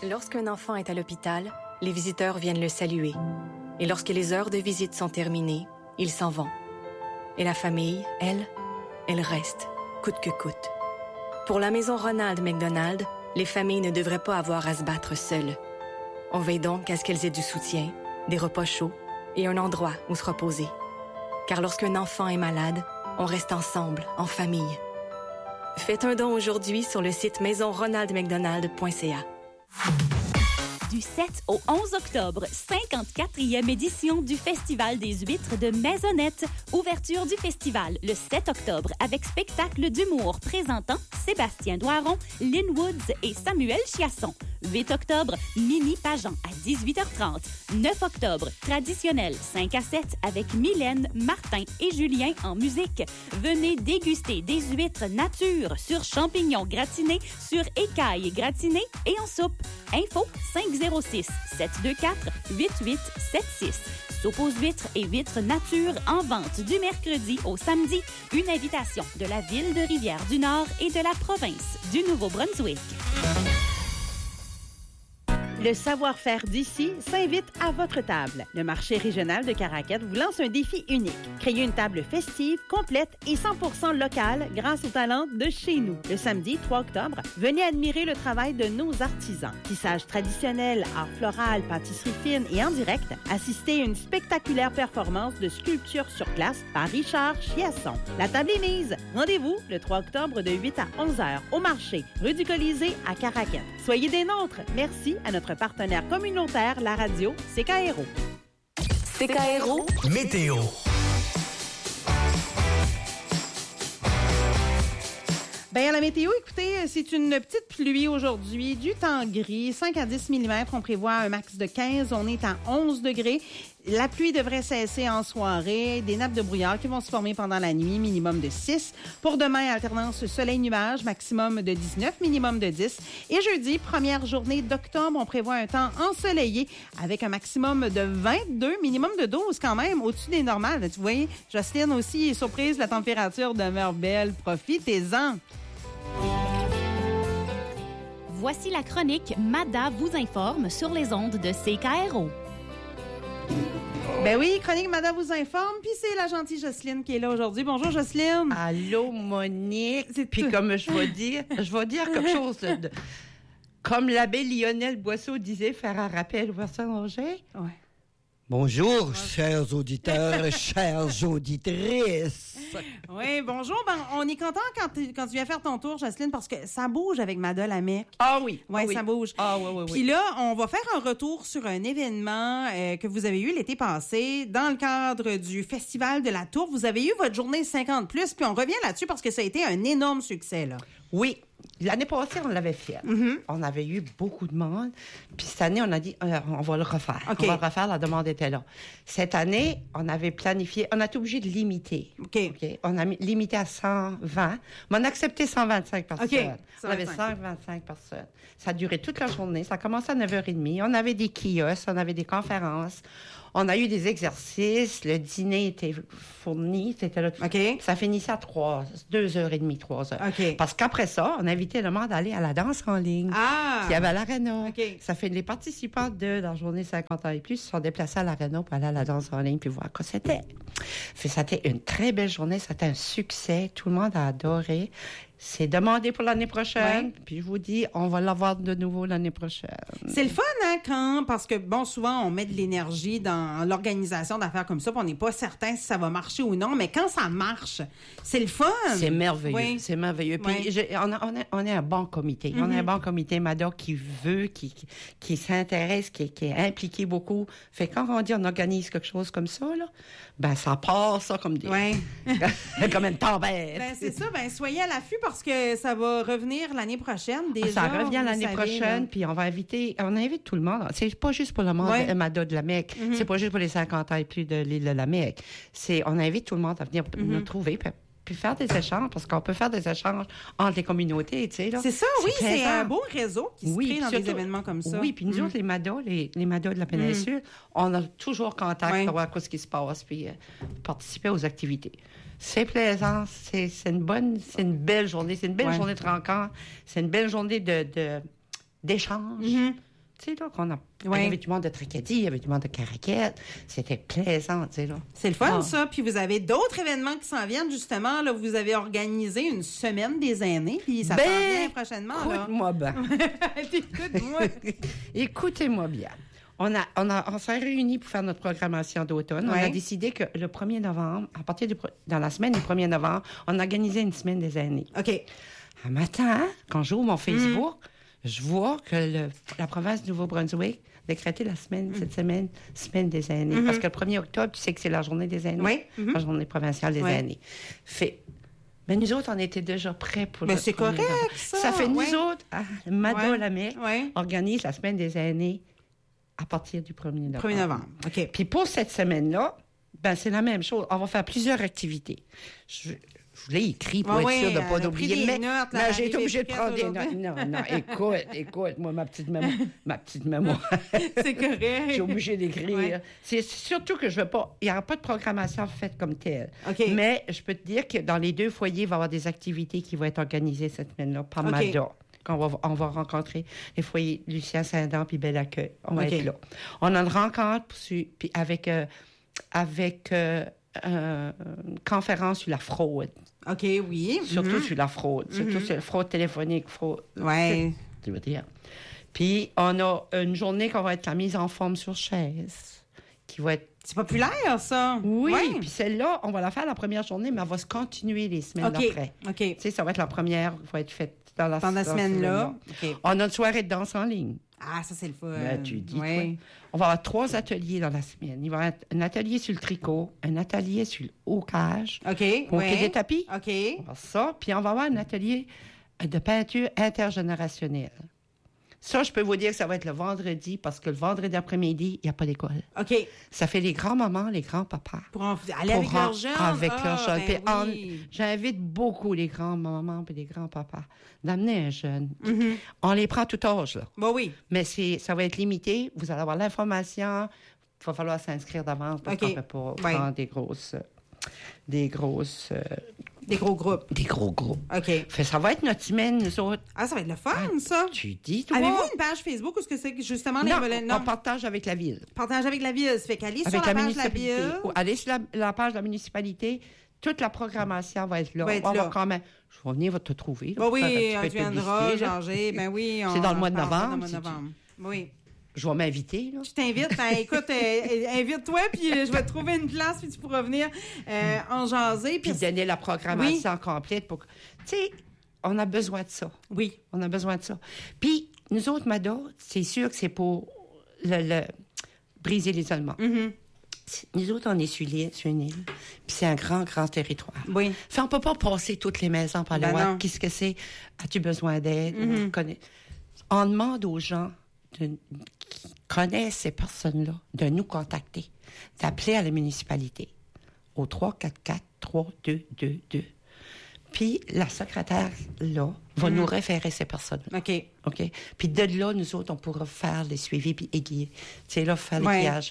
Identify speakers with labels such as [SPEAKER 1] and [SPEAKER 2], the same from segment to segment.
[SPEAKER 1] Lorsqu'un enfant est à l'hôpital, les visiteurs viennent le saluer. Et lorsque les heures de visite sont terminées, ils s'en vont. Et la famille, elle reste, coûte que coûte. Pour la maison Ronald McDonald, les familles ne devraient pas avoir à se battre seules. On veille donc à ce qu'elles aient du soutien, des repas chauds et un endroit où se reposer. Car lorsqu'un enfant est malade, on reste ensemble, en famille. Faites un don aujourd'hui sur le site maisonronaldmcdonald.ca.
[SPEAKER 2] Du 7 au 11 octobre, 54e édition du Festival des huîtres de Maisonnette. Ouverture du festival le 7 octobre avec spectacle d'humour présentant Sébastien Doiron, Lynn Woods et Samuel Chiasson. 8 octobre, Mimi Pageant à 18h30. 9 octobre, traditionnel 5 à 7 avec Mylène, Martin et Julien en musique. Venez déguster des huîtres nature sur champignons gratinés, sur écailles gratinées et en soupe. Info 506-724-8876. Soupe aux huîtres et huîtres nature en vente du mercredi au samedi. Une invitation de la ville de Rivière-du-Nord et de la province du Nouveau-Brunswick.
[SPEAKER 3] Le savoir-faire d'ici s'invite à votre table. Le marché régional de Caraquette vous lance un défi unique. Créer une table festive, complète et 100% locale grâce aux talents de chez nous. Le samedi 3 octobre, venez admirer le travail de nos artisans. Tissage traditionnel, art floral, pâtisserie fine et en direct, assistez à une spectaculaire performance de sculpture sur glace par Richard Chiasson. La table est mise. Rendez-vous le 3 octobre de 8 à 11 heures au marché, rue du Colisée à Caraquette. Soyez des nôtres. Merci à notre partenaire communautaire, la radio CKRO.
[SPEAKER 4] CKRO Météo.
[SPEAKER 3] Bien, la météo, écoutez, c'est une petite pluie aujourd'hui, du temps gris, 5 à 10 mm. On prévoit un max de 15. On est à 11 degrés. La pluie devrait cesser en soirée. Des nappes de brouillard qui vont se former pendant la nuit, minimum de 6. Pour demain, alternance soleil-nuage, maximum de 19, minimum de 10. Et jeudi, première journée d'octobre, on prévoit un temps ensoleillé avec un maximum de 22, minimum de 12 quand même, au-dessus des normales. Tu vois, Jocelyne aussi est surprise, la température demeure belle. Profitez-en!
[SPEAKER 2] Voici la chronique Mada vous informe sur les ondes de CKRO.
[SPEAKER 3] Ben oui, chronique Madame vous informe, puis c'est la gentille Jocelyne qui est là aujourd'hui. Bonjour Jocelyne.
[SPEAKER 5] Allô Monique. Puis comme je vais dire quelque chose de comme l'abbé Lionel Boisseau disait, faire un rappel aux personnes âgées.
[SPEAKER 3] Ouais.
[SPEAKER 6] Bonjour, chers auditeurs, chères auditrices.
[SPEAKER 3] Oui, bonjour. Ben, on est content quand tu viens faire ton tour, Jocelyne, parce que ça bouge avec Mada Lamec.
[SPEAKER 5] Ah oui.
[SPEAKER 3] Oui,
[SPEAKER 5] oui.
[SPEAKER 3] Ça bouge.
[SPEAKER 5] Ah oui.
[SPEAKER 3] Puis là, on va faire un retour sur un événement que vous avez eu l'été passé dans le cadre du Festival de la Tour. Vous avez eu votre journée 50+, puis on revient là-dessus parce que ça a été un énorme succès, là.
[SPEAKER 5] Oui. L'année passée, on l'avait fait.
[SPEAKER 3] Mm-hmm.
[SPEAKER 5] On avait eu beaucoup de monde. Puis cette année, on a dit, on va le refaire.
[SPEAKER 3] Okay.
[SPEAKER 5] On va le refaire, la demande était là. Cette année, on avait planifié, on a été obligé de limiter.
[SPEAKER 3] OK.
[SPEAKER 5] On a limité à 120, mais on a accepté 125 personnes.
[SPEAKER 3] OK.
[SPEAKER 5] On avait 125 personnes. Ça a duré toute la journée. Ça a commencé à 9h30. On avait des kiosques, on avait des conférences. On a eu des exercices. Le dîner était fourni. C'était là.
[SPEAKER 3] OK.
[SPEAKER 5] Ça finissait à 2h30, 3h.
[SPEAKER 3] OK.
[SPEAKER 5] Parce qu'après ça, on invitait le monde à aller à la danse en ligne.
[SPEAKER 3] Ah!
[SPEAKER 5] Qui avait à l'Arena.
[SPEAKER 3] OK.
[SPEAKER 5] Ça fait les participants de la journée 50 ans et plus se sont déplacés à l'Arena pour aller à la danse en ligne puis voir quoi c'était. C'était une très belle journée. C'était un succès. Tout le monde a adoré. C'est demandé pour l'année prochaine.
[SPEAKER 3] Ouais.
[SPEAKER 5] Puis je vous dis, on va l'avoir de nouveau l'année prochaine.
[SPEAKER 3] C'est le fun, hein, parce que, bon, souvent, on met de l'énergie dans l'organisation d'affaires comme ça, puis on n'est pas certain si ça va marcher ou non, mais quand ça marche, c'est le fun.
[SPEAKER 5] C'est merveilleux.
[SPEAKER 3] Oui.
[SPEAKER 5] C'est merveilleux. Puis
[SPEAKER 3] Oui.
[SPEAKER 5] on est un bon comité.
[SPEAKER 3] Mm-hmm.
[SPEAKER 5] On est un bon comité, Mada, qui veut, qui s'intéresse, qui est impliqué beaucoup. Fait quand on dit on organise quelque chose comme ça, là, ben, ça part, ça, comme des...
[SPEAKER 3] Oui.
[SPEAKER 5] comme une tempête.
[SPEAKER 3] Ben, c'est ça. Ben, soyez à l'affût parce que ça va revenir l'année prochaine. Déjà,
[SPEAKER 5] ça revient
[SPEAKER 3] vous
[SPEAKER 5] l'année
[SPEAKER 3] savez,
[SPEAKER 5] prochaine,
[SPEAKER 3] là.
[SPEAKER 5] puis on invite tout le monde. C'est pas juste pour le monde
[SPEAKER 3] Ouais.
[SPEAKER 5] de Mada de la Mecque.
[SPEAKER 3] Mm-hmm.
[SPEAKER 5] C'est pas juste pour les 50 ans et plus de l'île de la Mecque. On invite tout le monde à venir nous trouver, puis faire des échanges, parce qu'on peut faire des échanges entre les communautés, tu sais, là.
[SPEAKER 3] C'est ça, oui. C'est
[SPEAKER 5] plaisant.
[SPEAKER 3] un beau réseau qui se crée dans des
[SPEAKER 5] surtout-
[SPEAKER 3] événements comme ça.
[SPEAKER 5] Oui, puis nous autres, les Mada de la péninsule, on a toujours contact
[SPEAKER 3] Ouais.
[SPEAKER 5] pour voir ce qui se passe, puis participer aux activités. C'est plaisant, c'est une belle journée, c'est une belle journée de rencontre, c'est une belle journée d'échange. tu sais, là, qu'on a...
[SPEAKER 7] Ouais.
[SPEAKER 5] Il y avait du monde de Tracadie, il y avait du monde de Caraquette. C'était plaisant, tu sais, là.
[SPEAKER 7] C'est le fun,
[SPEAKER 5] Ah.
[SPEAKER 7] ça. Puis vous avez d'autres événements qui s'en viennent, justement. Là, vous avez organisé une semaine des aînés, puis ça s'en vient prochainement. Là.
[SPEAKER 5] Écoute-moi bien.
[SPEAKER 7] Écoute-moi.
[SPEAKER 5] Écoutez-moi bien. On s'est réunis pour faire notre programmation d'automne.
[SPEAKER 7] Ouais.
[SPEAKER 5] On a décidé que le 1er novembre, dans la semaine du 1er novembre, on organisait une semaine des aînés.
[SPEAKER 7] OK.
[SPEAKER 5] Un matin, quand j'ouvre mon Facebook, je vois que la province du Nouveau-Brunswick a décrété cette semaine des aînés. Parce que le 1er octobre, tu sais que c'est la journée des aînés.
[SPEAKER 7] Oui.
[SPEAKER 5] La journée provinciale des
[SPEAKER 7] Ouais.
[SPEAKER 5] aînés. Mais nous autres, on était déjà prêts pour
[SPEAKER 7] Mais
[SPEAKER 5] le
[SPEAKER 7] c'est
[SPEAKER 5] 1er
[SPEAKER 7] correct,
[SPEAKER 5] novembre.
[SPEAKER 7] ça.
[SPEAKER 5] Ça fait nous
[SPEAKER 7] Ouais.
[SPEAKER 5] autres, Mado
[SPEAKER 7] Ouais.
[SPEAKER 5] Lamé
[SPEAKER 7] Ouais.
[SPEAKER 5] organise la semaine des aînés à partir du 1er novembre.
[SPEAKER 7] 1er novembre. OK.
[SPEAKER 5] Puis pour cette semaine-là, c'est la même chose. On va faire plusieurs activités. Je l'ai écrit pour être sûre de ne pas
[SPEAKER 7] elle a pris
[SPEAKER 5] d'oublier.
[SPEAKER 7] des
[SPEAKER 5] Mais
[SPEAKER 7] notes, là,
[SPEAKER 5] j'ai été
[SPEAKER 7] arrivé
[SPEAKER 5] obligée de
[SPEAKER 7] prête
[SPEAKER 5] prendre des notes.
[SPEAKER 7] aujourd'hui.
[SPEAKER 5] Non, écoute, moi, ma petite mémoire.
[SPEAKER 7] C'est correct.
[SPEAKER 5] J'ai obligé d'écrire.
[SPEAKER 7] Ouais.
[SPEAKER 5] C'est surtout que je veux pas... Il n'y aura pas de programmation faite comme telle.
[SPEAKER 7] OK.
[SPEAKER 5] Mais je peux te dire que dans les 2 foyers, il va y avoir des activités qui vont être organisées cette semaine-là par
[SPEAKER 7] OK.
[SPEAKER 5] MADA. On va rencontrer les foyers Lucien Saint-Dan puis Bel Accueil. On va
[SPEAKER 7] OK.
[SPEAKER 5] être là. On a une rencontre puis avec une conférence sur la fraude.
[SPEAKER 7] OK, oui.
[SPEAKER 5] Surtout sur la fraude. Surtout sur la fraude téléphonique, fraude...
[SPEAKER 7] Ouais.
[SPEAKER 5] Tu veux dire. Puis on a une journée qu'on va être la mise en forme sur chaise, qui va être...
[SPEAKER 7] C'est populaire, ça.
[SPEAKER 5] Oui,
[SPEAKER 7] Ouais.
[SPEAKER 5] puis celle-là, on va la faire la première journée, mais elle va se continuer les semaines
[SPEAKER 7] OK.
[SPEAKER 5] d'après.
[SPEAKER 7] OK.
[SPEAKER 5] Tu sais, ça va être la première qui va être faite dans la
[SPEAKER 7] Pendant la semaine-là. OK.
[SPEAKER 5] On a une soirée de danse en ligne.
[SPEAKER 7] Ah, ça, c'est le fun.
[SPEAKER 5] Ben, tu dis
[SPEAKER 7] Ouais.
[SPEAKER 5] quoi? On va avoir 3 ateliers dans la semaine. Il va y avoir un atelier sur le tricot, un atelier sur le hocage,
[SPEAKER 7] OK.
[SPEAKER 5] au
[SPEAKER 7] ouais.
[SPEAKER 5] des tapis.
[SPEAKER 7] OK.
[SPEAKER 5] On va avoir ça, puis on va avoir un atelier de peinture intergénérationnelle. Ça, je peux vous dire que ça va être le vendredi, parce que le vendredi après-midi, il n'y a pas d'école.
[SPEAKER 7] OK.
[SPEAKER 5] Ça fait les grands-mamans, les grands-papas.
[SPEAKER 7] Pour aller avec
[SPEAKER 5] Pour
[SPEAKER 7] leurs jeunes.
[SPEAKER 5] Avec leurs jeunes. Puis
[SPEAKER 7] Ben oui.
[SPEAKER 5] j'invite beaucoup les grands-mamans et les grands-papas d'amener un jeune.
[SPEAKER 7] Mhm.
[SPEAKER 5] On les prend à tout âge, là.
[SPEAKER 7] Ben oui.
[SPEAKER 5] Mais ça va être limité. Vous allez avoir l'information. Il va falloir s'inscrire d'avance parce
[SPEAKER 7] OK.
[SPEAKER 5] qu'on ne peut pas
[SPEAKER 7] Ouais.
[SPEAKER 5] prendre des gros groupes.
[SPEAKER 7] OK.
[SPEAKER 5] Ça va être notre semaine, nous autres.
[SPEAKER 7] Ah, ça va être le fun, ça.
[SPEAKER 5] Tu dis, toi?
[SPEAKER 7] Avez-vous une page Facebook ou est-ce que c'est justement les
[SPEAKER 5] Non,
[SPEAKER 7] volets?
[SPEAKER 5] on partage avec la ville.
[SPEAKER 7] Partage avec la ville. Ça fait qu'aller sur
[SPEAKER 5] Avec
[SPEAKER 7] la
[SPEAKER 5] la
[SPEAKER 7] page de la
[SPEAKER 5] municipalité.
[SPEAKER 7] ville.
[SPEAKER 5] Allez sur la page de la municipalité. Toute la programmation va être là.
[SPEAKER 7] Va être
[SPEAKER 5] on va
[SPEAKER 7] là.
[SPEAKER 5] voir quand même. Je vais venir te trouver. là,
[SPEAKER 7] Ben
[SPEAKER 5] pour
[SPEAKER 7] oui,
[SPEAKER 5] faire un petit
[SPEAKER 7] on
[SPEAKER 5] peu de
[SPEAKER 7] viendra
[SPEAKER 5] publicité, là.
[SPEAKER 7] changer. Ben oui.
[SPEAKER 5] C'est dans le mois de
[SPEAKER 7] parlera
[SPEAKER 5] novembre,
[SPEAKER 7] dans le mois de
[SPEAKER 5] si tu-
[SPEAKER 7] novembre. Oui.
[SPEAKER 5] Je vais m'inviter. Là.
[SPEAKER 7] Je t'invite. Écoute, invite-toi, puis je vais te trouver une place, puis tu pourras venir en jaser.
[SPEAKER 5] Puis donner la programmation complète. Pour... Tu sais, on a besoin de ça.
[SPEAKER 7] Oui.
[SPEAKER 5] On a besoin de ça. Puis, nous autres, Mada, c'est sûr que c'est pour briser l'isolement.
[SPEAKER 7] Mhm.
[SPEAKER 5] Nous autres, on est sur une île, puis c'est un grand, grand territoire.
[SPEAKER 7] Oui.
[SPEAKER 5] Fait, on peut pas passer toutes les maisons par le
[SPEAKER 7] Ben
[SPEAKER 5] voir.
[SPEAKER 7] non.
[SPEAKER 5] Qu'est-ce que c'est? As-tu besoin d'aide?
[SPEAKER 7] Mhm.
[SPEAKER 5] On demande aux gens qui connaissent ces personnes-là de nous contacter, d'appeler à la municipalité au 344-3222. Puis la secrétaire, là, va nous référer ces personnes-là.
[SPEAKER 7] OK.
[SPEAKER 5] OK? Puis de là, nous autres, on pourra faire les suivis puis aiguiller. Tu sais, là, faire
[SPEAKER 7] Ouais.
[SPEAKER 5] l'aiguillage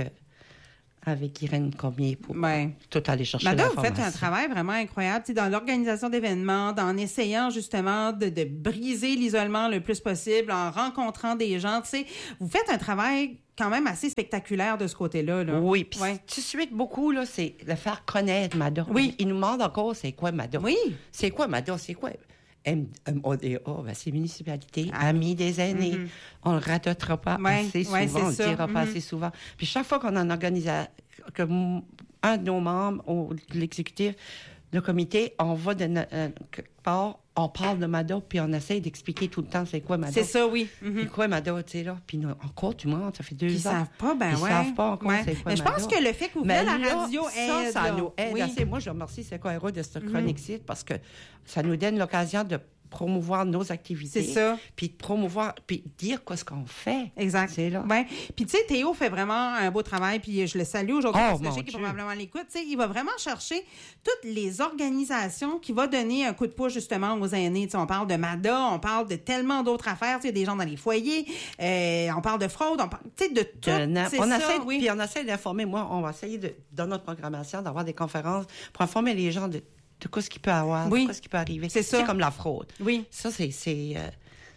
[SPEAKER 5] avec Irène Cormier pour
[SPEAKER 7] Ouais.
[SPEAKER 5] tout aller chercher
[SPEAKER 7] Madame, vous
[SPEAKER 5] l'information.
[SPEAKER 7] faites un travail vraiment incroyable, tu sais, dans l'organisation d'événements, en essayant justement de briser l'isolement le plus possible, en rencontrant des gens. Tu sais, vous faites un travail quand même assez spectaculaire de ce côt-là. Là.
[SPEAKER 5] Oui, puis
[SPEAKER 7] Ouais.
[SPEAKER 5] tout de suite, beaucoup, là, c'est de faire connaître Mada.
[SPEAKER 7] Oui.
[SPEAKER 5] Ils nous demandent encore c'est quoi Mada.
[SPEAKER 7] Oui.
[SPEAKER 5] C'est quoi Mada? C'est quoi? MODA, c'est municipalité, amis des aînés. On le ratotera pas
[SPEAKER 7] Ouais,
[SPEAKER 5] assez souvent,
[SPEAKER 7] ouais, c'est
[SPEAKER 5] on le
[SPEAKER 7] ça.
[SPEAKER 5] dira pas assez souvent. Puis chaque fois qu'on en organise que un de nos membres ou de l'exécutif, le comité, on va de quelque part, on parle de Mada, puis on essaie d'expliquer tout le temps c'est quoi Mada.
[SPEAKER 7] C'est ça, oui. Mhm.
[SPEAKER 5] C'est quoi Mada, tu sais, là? Puis encore, tu montes, ça fait 2 ans.
[SPEAKER 7] Ils savent pas, ben
[SPEAKER 5] Ils
[SPEAKER 7] ouais.
[SPEAKER 5] savent pas encore
[SPEAKER 7] Ouais.
[SPEAKER 5] c'est quoi
[SPEAKER 7] Mais je pense
[SPEAKER 5] Mada.
[SPEAKER 7] que le fait que vous
[SPEAKER 5] Mais
[SPEAKER 7] venez à la
[SPEAKER 5] là,
[SPEAKER 7] radio aide.
[SPEAKER 5] ça
[SPEAKER 7] là.
[SPEAKER 5] nous aide
[SPEAKER 7] Oui.
[SPEAKER 5] assez. Moi, je remercie Sequoia de cette chronique-ci parce que ça nous donne l'occasion de promouvoir nos activités.
[SPEAKER 7] C'est ça.
[SPEAKER 5] Puis de promouvoir, puis dire quoi ce qu'on fait.
[SPEAKER 7] Exact.
[SPEAKER 5] C'est là.
[SPEAKER 7] Ouais. Puis tu sais, Théo fait vraiment un beau travail, puis je le salue aujourd'hui
[SPEAKER 5] Oh,
[SPEAKER 7] parce que je
[SPEAKER 5] mon
[SPEAKER 7] sais qu'il est
[SPEAKER 5] Dieu.
[SPEAKER 7] probablement à l'écoute. Tu sais, il va vraiment chercher toutes les organisations qui vont donner un coup de pouce justement aux aînés. Tu sais, on parle de MADA, on parle de tellement d'autres affaires, tu sais, des gens dans les foyers, on parle de fraude, on parle, tu sais, de tout. C'est
[SPEAKER 5] On
[SPEAKER 7] ça,
[SPEAKER 5] essaie,
[SPEAKER 7] oui.
[SPEAKER 5] puis on essaie d'informer. Moi, on va essayer dans notre programmation d'avoir des conférences pour informer les gens de quoi ce qui peut avoir,
[SPEAKER 7] Oui.
[SPEAKER 5] de quoi ce qui peut arriver.
[SPEAKER 7] C'est ça.
[SPEAKER 5] comme la fraude.
[SPEAKER 7] Oui.
[SPEAKER 5] Ça, c'est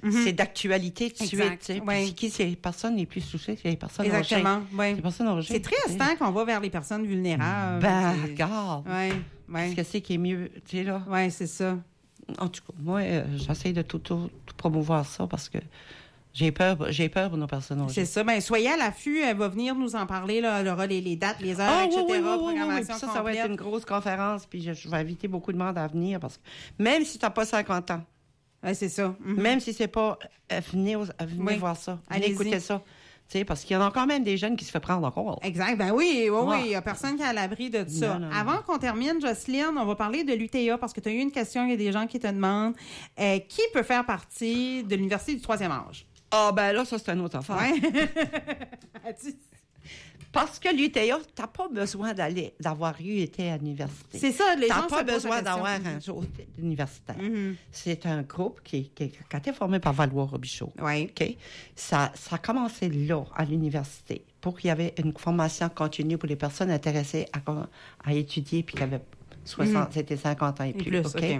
[SPEAKER 5] c'est d'actualité de suite.
[SPEAKER 7] Exact.
[SPEAKER 5] Tu sais.
[SPEAKER 7] Ouais.
[SPEAKER 5] Puis qui c'est les personnes les plus touchées? C'est les personnes
[SPEAKER 7] Exactement.
[SPEAKER 5] âgées.
[SPEAKER 7] Ouais.
[SPEAKER 5] Les personnes âgées.
[SPEAKER 7] C'est triste, hein, qu'on va vers les personnes vulnérables.
[SPEAKER 5] Ben,
[SPEAKER 7] C'est-
[SPEAKER 5] regarde.
[SPEAKER 7] Ouais, ouais.
[SPEAKER 5] Qu'est-ce que c'est qui est mieux? Tu sais, là.
[SPEAKER 7] Ouais, c'est ça.
[SPEAKER 5] En tout cas, moi, j'essaie de tout promouvoir ça parce que j'ai peur pour nos personnes âgées.
[SPEAKER 7] C'est ça. Ben, soyez à l'affût. Elle va venir nous en parler. Là. Elle aura les dates, les heures,
[SPEAKER 5] Ah,
[SPEAKER 7] etc.
[SPEAKER 5] oui.
[SPEAKER 7] Programmation
[SPEAKER 5] Puis ça va
[SPEAKER 7] complète.
[SPEAKER 5] être une grosse conférence. Puis je vais inviter beaucoup de monde à venir parce que même si tu n'as pas 50 ans,
[SPEAKER 7] Ouais, c'est ça. Mhm.
[SPEAKER 5] même si c'est pas... venez
[SPEAKER 7] Oui.
[SPEAKER 5] voir ça. Venez
[SPEAKER 7] Allez-y.
[SPEAKER 5] écouter ça. Tu sais, parce qu'il y en a quand même des jeunes qui se font prendre encore.
[SPEAKER 7] Exact. Ben oui, oui,
[SPEAKER 5] Ouais.
[SPEAKER 7] il n'y a personne qui est à l'abri de ça.
[SPEAKER 5] Non.
[SPEAKER 7] Avant qu'on termine, Jocelyne, on va parler de l'UTA parce que tu as eu une question, il y a des gens qui te demandent qui peut faire partie de l'Université du 3e âge?
[SPEAKER 5] Ah, ben là, ça, c'est une autre affaire.
[SPEAKER 7] Ouais. As-tu-
[SPEAKER 5] Parce que l'UTA, tu n'as pas besoin d'avoir été à l'université.
[SPEAKER 7] C'est ça, les
[SPEAKER 5] Tu
[SPEAKER 7] gens
[SPEAKER 5] n'as pas
[SPEAKER 7] se posent la
[SPEAKER 5] besoin
[SPEAKER 7] question.
[SPEAKER 5] d'avoir un jour universitaire.
[SPEAKER 7] Mhm.
[SPEAKER 5] C'est un groupe qui a été formé par Valois Robichaud.
[SPEAKER 7] Oui.
[SPEAKER 5] OK? Ça a commencé là, à l'université, pour qu'il y avait une formation continue pour les personnes intéressées à étudier puis qui avaient c'était 50 ans et plus.
[SPEAKER 7] plus,
[SPEAKER 5] OK?
[SPEAKER 7] OK.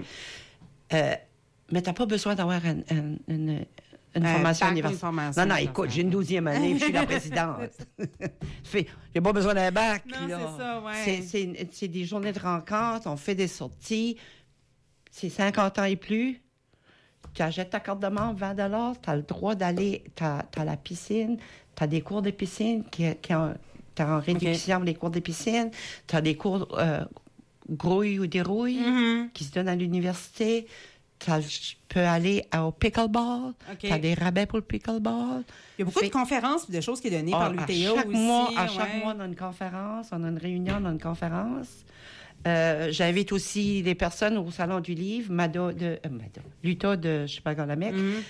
[SPEAKER 5] Mais tu n'as pas besoin d'avoir une formation
[SPEAKER 7] bac,
[SPEAKER 5] universitaire.
[SPEAKER 7] une formation
[SPEAKER 5] Non,
[SPEAKER 7] universitaire.
[SPEAKER 5] écoute, j'ai une 12e année puis je suis la présidente. J'ai pas besoin d'un bac.
[SPEAKER 7] Non,
[SPEAKER 5] là.
[SPEAKER 7] c'est ça, ouais.
[SPEAKER 5] C'est des journées de rencontres, on fait des sorties. C'est 50 ans et plus. Tu achètes ta carte de membre, 20 $, tu as le droit d'aller, tu as la piscine, tu as des cours de piscine qui ont en réduction les cours de piscine, tu as des cours grouille ou dérouille qui se donnent à l'université. Tu peux aller au pickleball,
[SPEAKER 7] OK.
[SPEAKER 5] tu as des rabais pour le pickleball.
[SPEAKER 7] Il y a beaucoup de conférences et de choses qui sont données par l'UTA
[SPEAKER 5] À chaque
[SPEAKER 7] aussi.
[SPEAKER 5] mois,
[SPEAKER 7] ouais.
[SPEAKER 5] on a une conférence, on a une réunion, on a une conférence. J'invite aussi les personnes au Salon du Livre, l'UTA de, je ne sais pas, Galamec,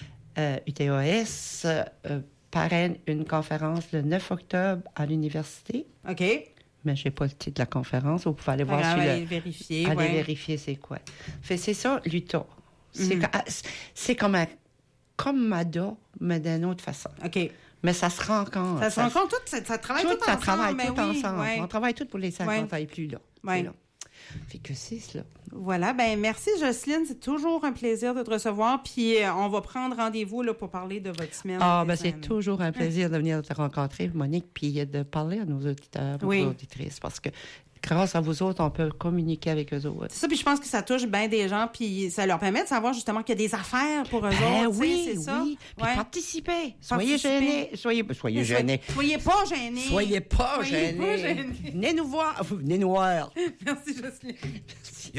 [SPEAKER 5] UTAS, parraine une conférence le 9 octobre à l'université.
[SPEAKER 7] OK.
[SPEAKER 5] Mais je n'ai pas le titre de la conférence. Vous pouvez aller voir sur
[SPEAKER 7] Allez
[SPEAKER 5] le...
[SPEAKER 7] vérifier.
[SPEAKER 5] Allez
[SPEAKER 7] ouais.
[SPEAKER 5] vérifier c'est quoi. C'est ça, l'UTA. C'est comme MADA, mais d'une autre façon.
[SPEAKER 7] OK.
[SPEAKER 5] Mais ça se rencontre.
[SPEAKER 7] Ça se rencontre tout, ça travaille tout
[SPEAKER 5] ça
[SPEAKER 7] ensemble.
[SPEAKER 5] travaille
[SPEAKER 7] mais
[SPEAKER 5] tout
[SPEAKER 7] oui,
[SPEAKER 5] ensemble.
[SPEAKER 7] ouais.
[SPEAKER 5] On travaille tout pour les 50
[SPEAKER 7] Ouais.
[SPEAKER 5] ans et plus, là.
[SPEAKER 7] Ouais.
[SPEAKER 5] C'est là. Fait que c'est cela.
[SPEAKER 7] Voilà, ben merci Jocelyne, c'est toujours un plaisir de te recevoir. Puis on va prendre rendez-vous là, pour parler de votre semaine.
[SPEAKER 5] C'est toujours un plaisir de venir te rencontrer, Monique, puis de parler à nos auditeurs,
[SPEAKER 7] Oui.
[SPEAKER 5] aux auditrices, parce que grâce à vous autres, on peut communiquer avec eux autres.
[SPEAKER 7] C'est ça, puis je pense que ça touche bien des gens, puis ça leur permet de savoir justement qu'il y a des affaires pour eux autres.
[SPEAKER 5] Oui,
[SPEAKER 7] c'est ça.
[SPEAKER 5] oui. Puis
[SPEAKER 7] Ouais.
[SPEAKER 5] participez. Soyez
[SPEAKER 7] Participez.
[SPEAKER 5] gênés. Soyez gênés.
[SPEAKER 7] Soyez pas gênés.
[SPEAKER 5] Soyez pas
[SPEAKER 7] Soyez pas
[SPEAKER 5] gênés.
[SPEAKER 7] gênés.
[SPEAKER 5] Venez nous voir. Venez nous voir.
[SPEAKER 7] Merci Jocelyne.